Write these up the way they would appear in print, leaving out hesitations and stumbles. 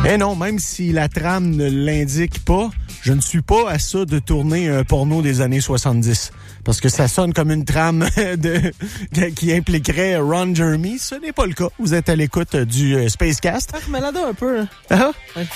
Eh non, même si la trame ne l'indique pas, je ne suis pas à ça de tourner un porno des années 70. Parce que ça sonne comme une trame qui impliquerait Ron Jeremy. Ce n'est pas le cas. Vous êtes à l'écoute du Spacecast. Ah, malade un peu. Ah? Ouais.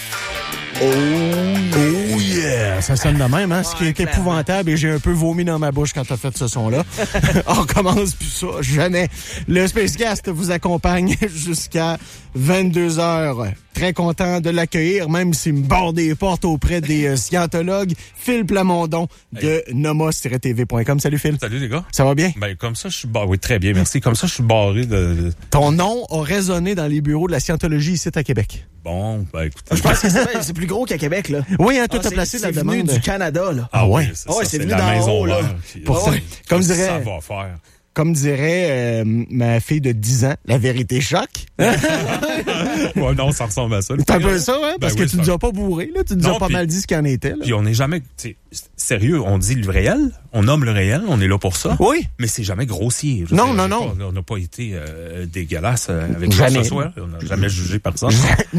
Oh yeah! Ça sonne de même, hein? Ce qui est épouvantable, et j'ai un peu vomi dans ma bouche quand t'as fait ce son-là. On recommence plus ça, jamais. Le Spacecast vous accompagne jusqu'à 22h. Très content de l'accueillir, même s'il me borde des portes auprès des scientologues. Phil Plamondon de nomos-tv.com. Salut Phil. Salut les gars. Ça va bien? Ben comme ça, je suis barré. Oui, très bien, merci. Comme ça, je suis barré de... Ton nom a résonné dans les bureaux de la scientologie ici à Québec. Bon, ben écoutez. Je pense que c'est plus gros qu'à Québec, là. Oui, hein, tout a placé c'est la venu demande. du Canada, là. Ah ouais? C'est venu la d'en maison haut, là. mère, puis, Pour ça. Comme dirait... Ça va faire. Comme dirait ma fille de 10 ans, la vérité choque. Ouais, non, ça ressemble à ça. C'est un peu ça, hein? Parce Ben que tu nous as pas bourré, là. Tu nous as pas mal dit ce qu'il en était, là. Puis on n'est jamais... Sérieux, on dit le réel, on nomme le réel, on est là pour ça. Oui. Mais c'est jamais grossier. Non. On n'a pas été dégueulasse avec Jamais. quoi que ce soit. On n'a jamais jugé personne.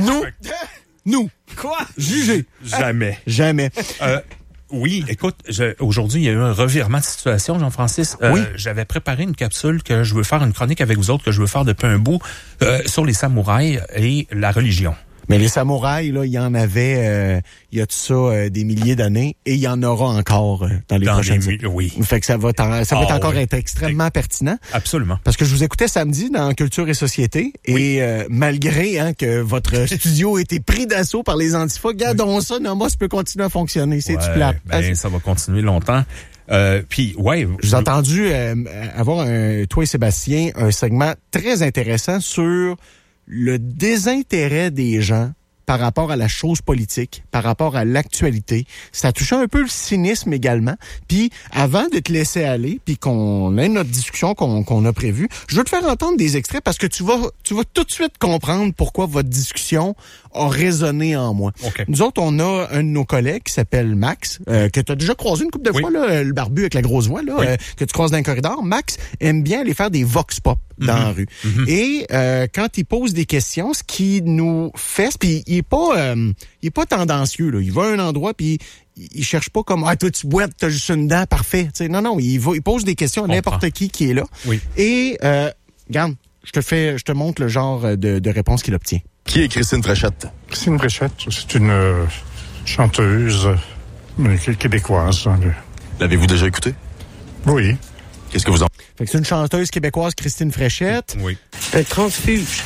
Nous. Quoi? Jugé. Jamais. Jamais. Oui, écoute, aujourd'hui, il y a eu un revirement de situation, Jean-Francis. Oui. J'avais préparé une capsule que je veux faire, une chronique avec vous autres, que je veux faire depuis un bout, sur les samouraïs et la religion. Mais les samouraïs, là, il y en avait, il y a de ça des milliers d'années, et il y en aura encore dans les prochaines années. Oui. Fait que ça va encore être extrêmement pertinent. Absolument. Parce que je vous écoutais samedi dans Culture et Société, et malgré que votre studio ait été pris d'assaut par les antifas, gardons ça, Nomos peut continuer à fonctionner. C'est-tu plate? Ben, ça va continuer longtemps. Puis, ouais. Je vous ai entendu avoir, toi et Sébastien, un segment très intéressant sur le désintérêt des gens par rapport à la chose politique, par rapport à l'actualité. Ça a touché un peu le cynisme également. Puis, avant de te laisser aller, puis qu'on ait notre discussion qu'on a prévue, je veux te faire entendre des extraits parce que tu vas tout de suite comprendre pourquoi votre discussion a résonné en moi. Okay. Nous autres, on a un de nos collègues qui s'appelle Max, que tu as déjà croisé une couple de fois, là, le barbu avec la grosse voix, là, que tu croises dans un corridor. Max aime bien aller faire des vox pop dans la rue. Et quand il pose des questions, ce qui nous fait, puis il est pas tendancieux, là. Il va à un endroit puis il cherche pas comme toi tu boites, t'as juste une dent, parfait. T'sais, non, il pose des questions à n'importe qui est là. Oui. Et regarde, je te montre le genre de réponse qu'il obtient. Qui est Christine Fréchette? Christine Fréchette, c'est une chanteuse québécoise. L'avez-vous déjà écoutée? Oui. Qu'est-ce que vous en... Fait que c'est une chanteuse québécoise, Christine Fréchette. Oui. Un transfuge.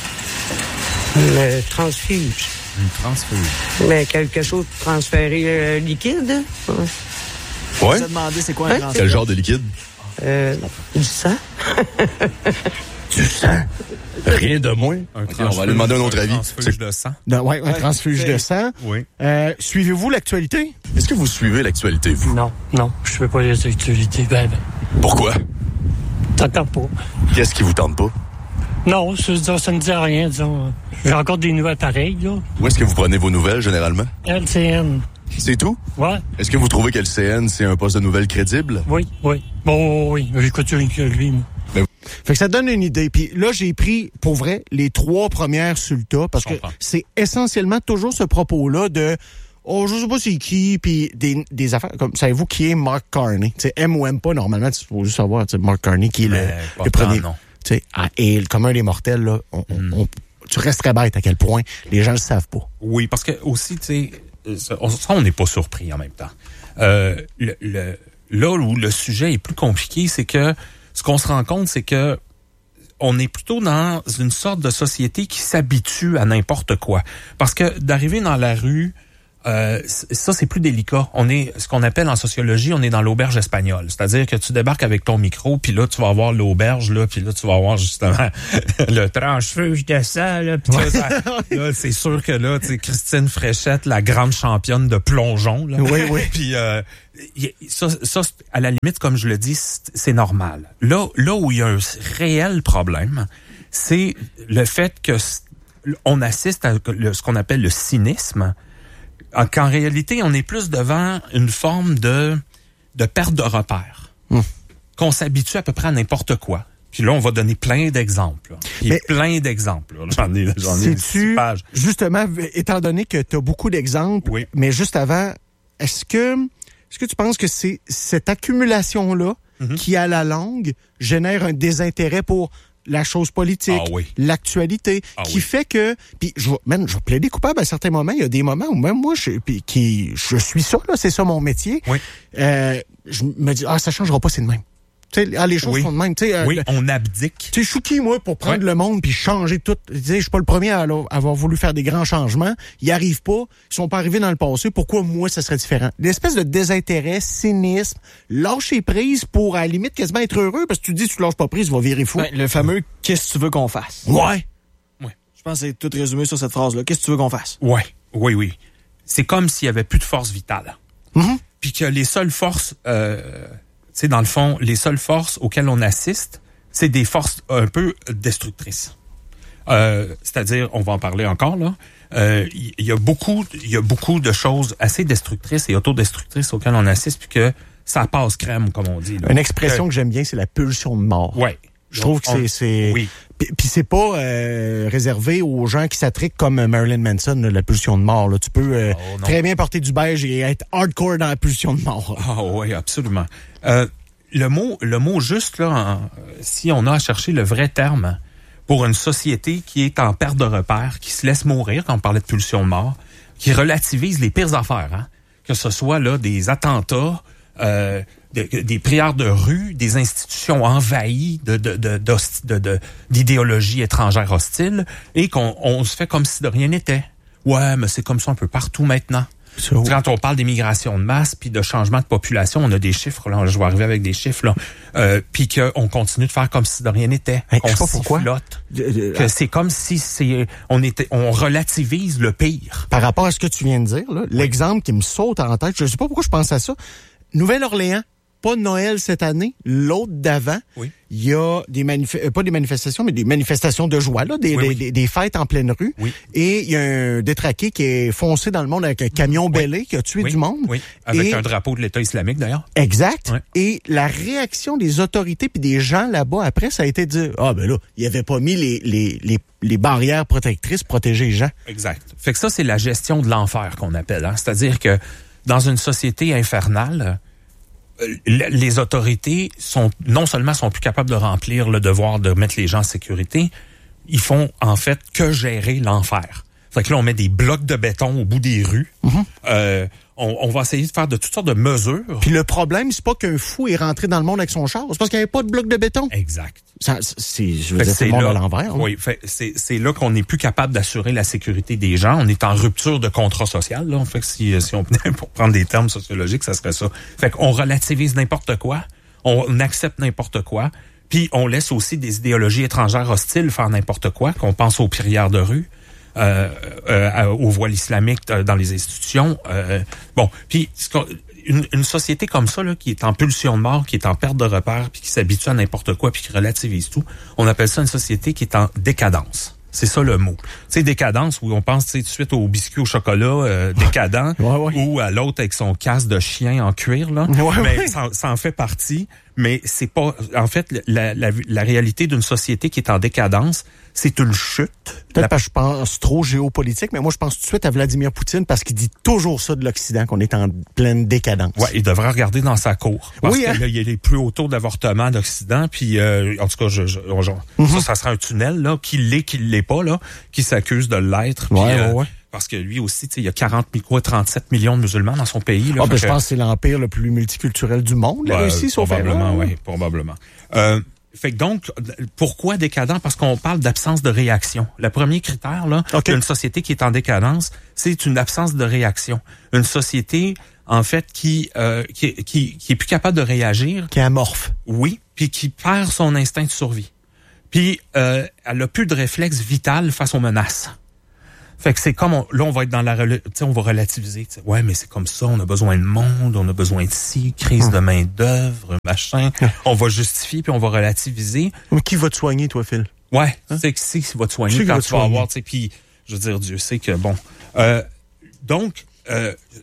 Le transfuge. Une transfuge. Mais quelque chose de transféré liquide. Ouais? Je me demandé c'est quoi un transfert. Quel genre de liquide? Du sang. Du sang? Rien de moins. On va aller demander un autre avis. Un transfuge de sang. Un transfuge de sang. Oui. Suivez-vous l'actualité? Est-ce que vous suivez l'actualité, vous? Non, je fais pas les actualités. Ben. Pourquoi? T'entends pas. Qu'est-ce qui vous tente pas? Non, ça ne dit rien, disons. J'ai encore des nouvelles pareilles, là. Où est-ce que vous prenez vos nouvelles, généralement? LCN. C'est tout? Ouais. Est-ce que vous trouvez que LCN, c'est un poste de nouvelles crédible? Oui. Bon, oui. J'écoute que lui, moi. Fait que ça donne une idée. Puis là, j'ai pris, pour vrai, les 3 premières sur le tas, parce que c'est essentiellement toujours ce propos-là de je sais pas c'est qui, puis des affaires comme, savez-vous qui est Mark Carney? T'sais, aime ou aime pas, normalement, tu peux juste savoir, Mark Carney, qui est le premier. Non. Et le commun des mortels, là, tu resterais bête à quel point les gens le savent pas. Oui, parce que aussi, tu sais, on n'est pas surpris en même temps. Là où le sujet est plus compliqué, c'est que ce qu'on se rend compte, c'est que on est plutôt dans une sorte de société qui s'habitue à n'importe quoi. Parce que d'arriver dans la rue, ça, c'est plus délicat. On est, ce qu'on appelle en sociologie, on est dans l'auberge espagnole. C'est-à-dire que tu débarques avec ton micro, puis là, tu vas avoir l'auberge, là, puis là, tu vas avoir justement le transfuge de sang, là, puis là, c'est sûr que là, tu sais, Christine Fréchette, la grande championne de plongeon, là. Oui. Puis ça, à la limite, comme je le dis, c'est normal. Là où il y a un réel problème, c'est le fait que on assiste à ce qu'on appelle le cynisme, qu'en réalité, on est plus devant une forme de perte de repère. Qu'on s'habitue à peu près à n'importe quoi. Puis là, on va donner plein d'exemples. Plein d'exemples. J'en ai 6 pages. Justement, étant donné que tu as beaucoup d'exemples, oui. Mais juste avant, est-ce que tu penses que c'est cette accumulation-là qui, à la longue, génère un désintérêt pour la chose politique, l'actualité, qui fait que... Puis je vais plaider coupable à certains moments. Il y a des moments où même moi, je suis ça, là, c'est ça mon métier. Oui. Je me dis, ça changera pas, c'est de même. Les choses sont de même. On abdique. Tu sais, je suis qui, moi, pour prendre le monde puis changer tout. Je suis pas le premier à avoir voulu faire des grands changements. Ils n'y arrivent pas. Ils sont pas arrivés dans le passé. Pourquoi, moi, ça serait différent? L'espèce de désintérêt, cynisme, lâcher prise pour, à la limite, quasiment être heureux, parce que tu dis, tu lâches pas prise, tu vas virer fou. Le fameux « qu'est-ce que tu veux qu'on fasse ». Ouais. Je pense que c'est tout résumé sur cette phrase-là. Qu'est-ce que tu veux qu'on fasse? Oui. C'est comme s'il y avait plus de force vitale. Puis que les seules forces... dans le fond, les seules forces auxquelles on assiste, c'est des forces un peu destructrices. C'est-à-dire, on va en parler encore, là. Il y a beaucoup de choses assez destructrices et autodestructrices auxquelles on assiste, puis que ça passe crème, comme on dit. Là. Une expression que j'aime bien, c'est la pulsion de mort. Ouais. Je trouve que c'est... Oui. Puis c'est pas réservé aux gens qui s'attriquent comme Marilyn Manson, là, la pulsion de mort. Là. Tu peux très bien porter du beige et être hardcore dans la pulsion de mort. Oui, absolument. Le mot juste, là, si on a à chercher le vrai terme pour une société qui est en perte de repères, qui se laisse mourir, quand on parlait de pulsion de mort, qui relativise les pires affaires, que ce soit là des attentats, des prières de rue, des institutions envahies d'idéologies étrangères hostiles, et qu'on se fait comme si de rien n'était. Ouais, mais c'est comme ça un peu partout maintenant. Quand on parle d'immigration de masse puis de changement de population, on a des chiffres, là, je vais arriver avec des chiffres, là, puis qu'on continue de faire comme si de rien n'était. Je sais pas pourquoi. Que c'est comme si on relativise le pire. Par rapport à ce que tu viens de dire, là, l'exemple qui me saute en tête, je sais pas pourquoi je pense à ça. Nouvelle-Orléans, pas Noël cette année, l'autre d'avant, il y a pas des manifestations, mais des manifestations de joie, là, des fêtes en pleine rue. Oui. Et il y a un détraqué qui est foncé dans le monde avec un camion belé qui a tué du monde. Oui, avec un drapeau de l'État islamique, d'ailleurs. Exact. Oui. Et la réaction des autorités puis des gens là-bas, après, ça a été de dire, il avait pas mis les barrières protectrices pour protéger les gens. Exact. Fait que ça, c'est la gestion de l'enfer qu'on appelle. C'est-à-dire que dans une société infernale, les autorités non seulement sont plus capables de remplir le devoir de mettre les gens en sécurité, ils font en fait que gérer l'enfer. Fait que là, on met des blocs de béton au bout des rues. On va essayer de faire de toutes sortes de mesures. Puis le problème, c'est pas qu'un fou est rentré dans le monde avec son char, c'est parce qu'il n'y avait pas de blocs de béton. Exact. Je veux dire, c'est le monde à l'envers. Oui, c'est là qu'on n'est plus capable d'assurer la sécurité des gens. On est en rupture de contrat social. Là. Fait que si on venait pour prendre des termes sociologiques, ça serait ça. Fait qu'on relativise n'importe quoi, on accepte n'importe quoi, puis on laisse aussi des idéologies étrangères hostiles faire n'importe quoi, qu'on pense aux prières de rue. Au voile islamique dans les institutions. Puis une société comme ça, là, qui est en pulsion de mort, qui est en perte de repères, puis qui s'habitue à n'importe quoi, puis qui relativise tout, on appelle ça une société qui est en décadence. C'est ça le mot. Tu sais, décadence, où on pense tout de suite au biscuit au chocolat décadent, ou à l'autre avec son casque de chien en cuir, là. Mais ça en fait partie. Mais c'est pas... En fait, la réalité d'une société qui est en décadence, c'est une chute. Peut-être parce que je pense trop géopolitique, mais moi, je pense tout de suite à Vladimir Poutine parce qu'il dit toujours ça de l'Occident, qu'on est en pleine décadence. Ouais, il devrait regarder dans sa cour. Parce que là, il y a les plus hauts taux d'avortement d'Occident, puis en tout cas, ça sera un tunnel, là, qui l'est pas, là, qui s'accuse de l'être. Parce que lui aussi, il y a 37 millions de musulmans dans son pays. Là, je pense que c'est l'empire le plus multiculturel du monde, la Russie, sauf probablement, oui, probablement. Fait que donc, pourquoi décadent? Parce qu'on parle d'absence de réaction. Le premier critère, là, d'une société qui est en décadence, c'est une absence de réaction. Une société, en fait, qui est plus capable de réagir. Qui est amorphe. Oui, puis qui perd son instinct de survie. Puis, elle a plus de réflexe vital face aux menaces. Fait que c'est comme, on va être dans on va relativiser. T'sais. Ouais, mais c'est comme ça, on a besoin de monde, on a besoin de ci, crise de main d'œuvre, machin. On va justifier puis on va relativiser. Mais qui va te soigner, toi, Phil? Ouais, c'est qui va te soigner quand tu vas avoir, puis je veux dire, Dieu sait que bon. Donc,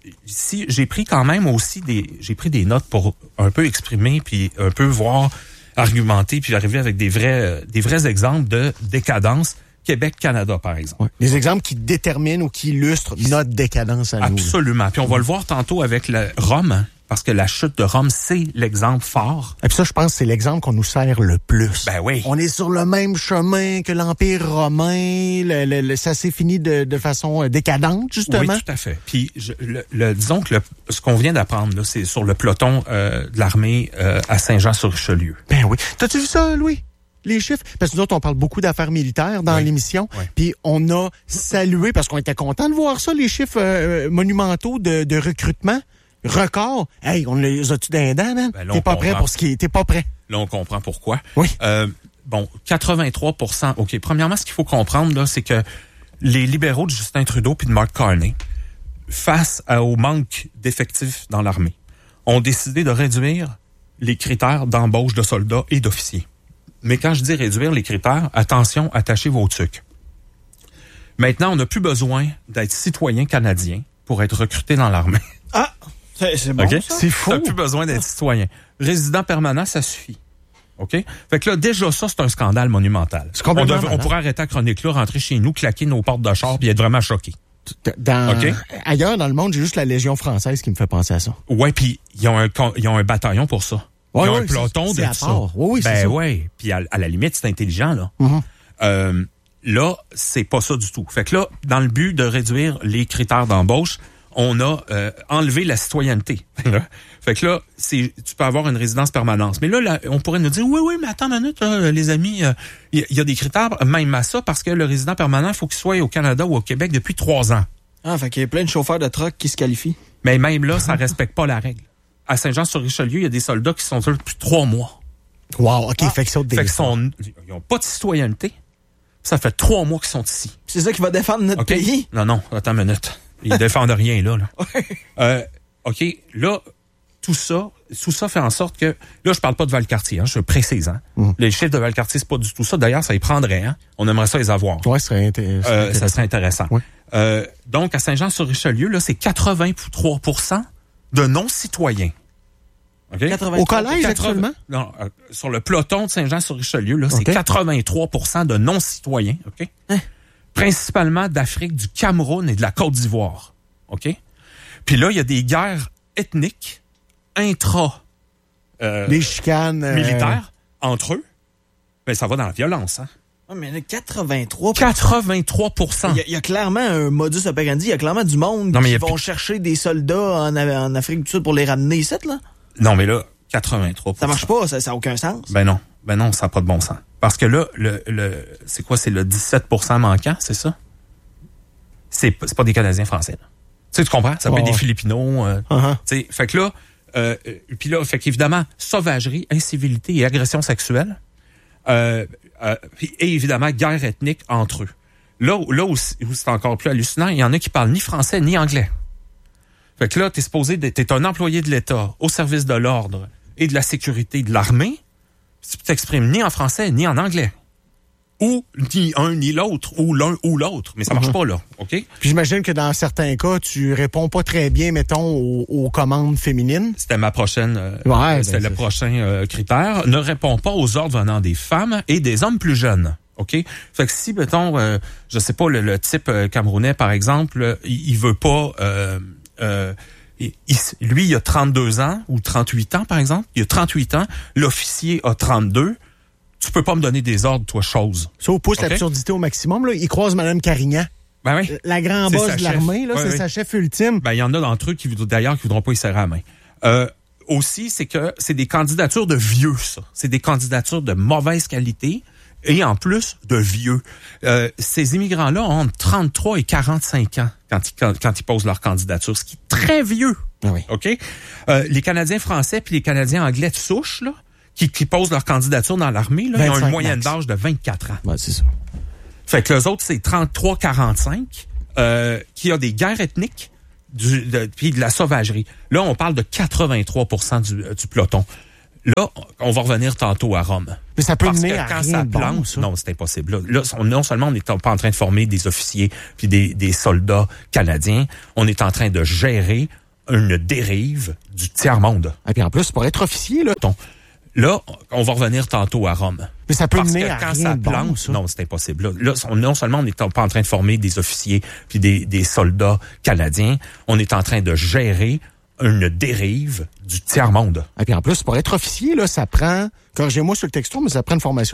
si j'ai pris quand même aussi j'ai pris des notes pour un peu exprimer puis un peu voir argumenter puis arriver avec des vrais exemples de décadence. Québec-Canada, par exemple. Ouais. Des exemples qui déterminent ou qui illustrent notre décadence à nous. Absolument. Puis on va le voir tantôt avec le Rome, hein, parce que la chute de Rome, c'est l'exemple fort. Et puis ça, je pense que c'est l'exemple qu'on nous sert le plus. Ben oui. On est sur le même chemin que l'Empire romain. Ça s'est fini de façon décadente, justement. Oui, tout à fait. Puis disons que ce qu'on vient d'apprendre, là, c'est sur le peloton de l'armée à Saint-Jean-sur-Richelieu. Ben oui. T'as-tu vu ça, Louis? Les chiffres, parce que nous autres, on parle beaucoup d'affaires militaires dans l'émission, puis on a salué, parce qu'on était content de voir ça, les chiffres monumentaux de recrutement, record. Hey, on les a-tu d'un dent, man? Ben là, T'es pas prêt pour ce qui est... T'es pas prêt. Là, on comprend pourquoi. Oui. 83%. OK, premièrement, ce qu'il faut comprendre, là, c'est que les libéraux de Justin Trudeau puis de Mark Carney, face au manque d'effectifs dans l'armée, ont décidé de réduire les critères d'embauche de soldats et d'officiers. Mais quand je dis réduire les critères, attention, attachez vos trucs. Maintenant, on n'a plus besoin d'être citoyen canadien pour être recruté dans l'armée. Ah, c'est bon, okay? ça? C'est fou. On n'a plus besoin d'être citoyen. Résident permanent, ça suffit. OK? Fait que là, déjà, ça, c'est un scandale monumental. On pourrait arrêter la chronique-là, rentrer chez nous, claquer nos portes de char puis être vraiment choqués. Ailleurs dans le monde, j'ai juste la Légion française qui me fait penser à ça. Ouais, puis ils ont un bataillon pour ça. Ils ont un peloton de ça. Oui, c'est ça. Ouais. Puis à la limite, c'est intelligent, là. Mm-hmm. Là, c'est pas ça du tout. Fait que là, dans le but de réduire les critères d'embauche, on a enlevé la citoyenneté. Fait que là, tu peux avoir une résidence permanente. Mais là, on pourrait nous dire, oui, mais attends une minute, les amis, il y a des critères même à ça, parce que le résident permanent, il faut qu'il soit au Canada ou au Québec depuis 3 ans. Ah, fait qu'il y a plein de chauffeurs de truck qui se qualifient. Mais même là, ça respecte pas la règle. À Saint-Jean-sur-Richelieu, il y a des soldats qui sont là depuis 3 mois. Wow, OK, fait que ça, ils n'ont pas de citoyenneté. Ça fait 3 mois qu'ils sont ici. C'est ça qui va défendre notre pays? Non, attends une minute. Ils défendent rien, là. OK, là, tout ça fait en sorte que... Là, je parle pas de Valcartier, hein, je précise. Hein. Les chiffres de Valcartier, c'est pas du tout ça. D'ailleurs, ça y prendrait. Hein. On aimerait ça les avoir. Ouais, ça serait intéressant. Oui. Donc, à Saint-Jean-sur-Richelieu, là, c'est 83% de non-citoyens. Okay? Au collège, actuellement? Non, sur le peloton de Saint-Jean-sur-Richelieu, là, c'est 83% de non-citoyens. OK? Principalement d'Afrique, du Cameroun et de la Côte d'Ivoire. OK? Puis là, il y a des guerres ethniques des chicanes militaires entre eux. Ben, ça va dans la violence, hein? Ah, mais là, 83%. 83%. Il y a clairement un modus operandi. Il y a clairement du monde qui vont chercher des soldats en Afrique du Sud pour les ramener ici, là. Non, mais là, 83%. Ça marche pas, ça n'a aucun sens. Ben non, ça n'a pas de bon sens. Parce que là, c'est quoi? C'est le 17% manquant, c'est ça? C'est pas des Canadiens français, là. Tu sais, tu comprends? Ça peut être des Philippinos. Tu sais, fait que là, puis là, fait qu'évidemment, sauvagerie, incivilité et agression sexuelle. Et évidemment, guerre ethnique entre eux. Là où c'est encore plus hallucinant, il y en a qui parlent ni français ni anglais. Fait que là, t'es un employé de l'État au service de l'ordre et de la sécurité de l'armée. Tu t'exprimes ni en français ni en anglais. Ou ni un ni l'autre, ou l'un ou l'autre. Mais ça marche pas, là. OK? Puis j'imagine que dans certains cas, tu réponds pas très bien, mettons, aux commandes féminines. C'était ma prochaine... c'était le prochain critère. Ne réponds pas aux ordres venant des femmes et des hommes plus jeunes. OK? Fait que si, mettons, je sais pas, le type camerounais, par exemple, il veut pas... lui, il a 32 ans, ou 38 ans, par exemple. Il a 38 ans. L'officier a 32. Tu peux pas me donner des ordres, toi, chose. Ça pousse l'absurdité au maximum, là. Il croise Mme Carignan. Ben oui. La grande boss de l'armée, là, c'est sa chef ultime. Ben, il y en a d'entre eux qui voudront pas y serrer la main. Aussi, c'est que c'est des candidatures de vieux, ça. C'est des candidatures de mauvaise qualité et en plus de vieux. Ces immigrants-là ont entre 33 et 45 ans quand ils posent leur candidature, ce qui est très vieux. Ah oui. OK? Les Canadiens français puis les Canadiens anglais de souche, là, qui posent leur candidature dans l'armée, là, ils ont une moyenne d'âge de 24 ans. Ouais, c'est ça. Fait que les autres, c'est 33-45, qui a des guerres ethniques, puis de la sauvagerie. Là, on parle de 83% du peloton. Là, on va revenir tantôt à Rome. Mais ça peut mener à quand rien ça de bon, plante, ça. non, c'est impossible. Là, non seulement on n'est pas en train de former des officiers puis des soldats canadiens, on est en train de gérer une dérive du tiers-monde. Et puis en plus, pour être officier, là... Là, on va revenir tantôt à Rome. Mais ça peut Parce mener que à quand rien ça de bon, plante, ça. non, c'est impossible. Là, non seulement on n'est pas en train de former des officiers puis des soldats canadiens, on est en train de gérer une dérive du tiers-monde. Et puis en plus, pour être officier, là, ça prend, corrigez-moi sur le texto, mais ça prend une formation